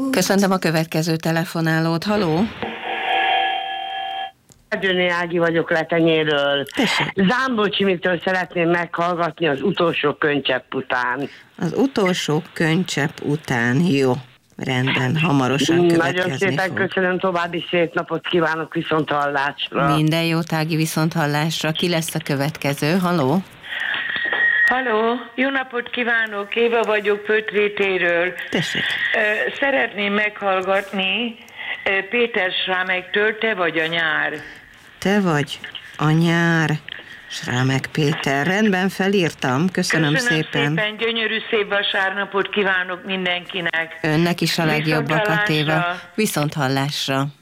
Köszöntöm a következő telefonálót. Haló? Erdőné Ági vagyok Letenyéről. Zámbor Csimitől szeretném meghallgatni az utolsó könycsepp után. Az utolsó könycsepp után, jó. Rendben, hamarosan következni Nagyon szépen fog. köszönöm, további szép napot kívánok, viszonthallásra. Minden jót, Ági, viszonthallásra. Ki lesz a következő? Haló? Halló, jó napot kívánok, Éva vagyok Pötrétéről. Tessék. Szeretném meghallgatni Péter Schramektől, Te vagy a nyár. Te vagy a nyár, Schramek Péter. Rendben, felírtam. Köszönöm szépen. Gyönyörű szép vasárnapot kívánok mindenkinek. Önnek is a legjobbakat, Éva. Viszonthallásra. Viszonthallásra.